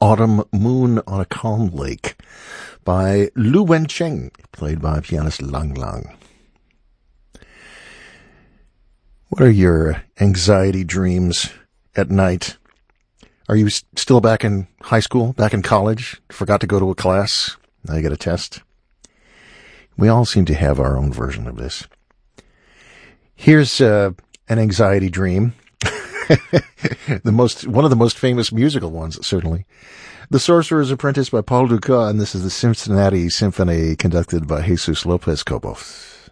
Autumn Moon on a Calm Lake by Lu Wencheng, played by pianist Lang Lang. What are your anxiety dreams at night? Are you still back in high school, back in college? Forgot to go to a class? Now you got a test? We all seem to have our own version of this. Here's an anxiety dream. One of the most famous musical ones, certainly. The Sorcerer's Apprentice by Paul Dukas, and this is the Cincinnati Symphony conducted by Jesus Lopez Cobos.